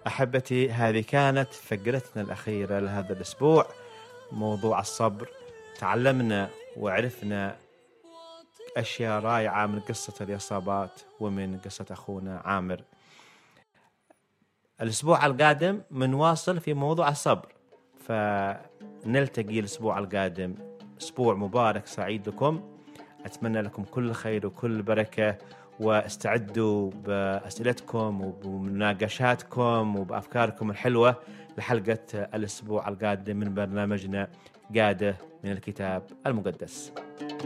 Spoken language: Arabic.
أحبتي، هذه كانت فقرتنا الأخيرة لهذا الأسبوع، موضوع الصبر. تعلمنا وعرفنا أشياء رائعة من قصة اليصابات ومن قصة أخونا عامر. الأسبوع القادم منواصل في موضوع الصبر، فنلتقي الأسبوع القادم. أسبوع مبارك سعيد لكم، أتمنى لكم كل خير وكل بركة، واستعدوا بأسئلتكم وبمناقشاتكم وبأفكاركم الحلوة لحلقة الأسبوع القادم من برنامجنا قادة من الكتاب المقدس.